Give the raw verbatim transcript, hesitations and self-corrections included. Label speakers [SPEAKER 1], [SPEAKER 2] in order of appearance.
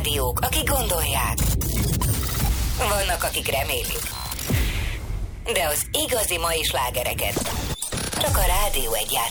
[SPEAKER 1] rádiók, akik gondolják. Vannak, akik remélik. De az igazi mai slágereket csak a Rádió egy játszik.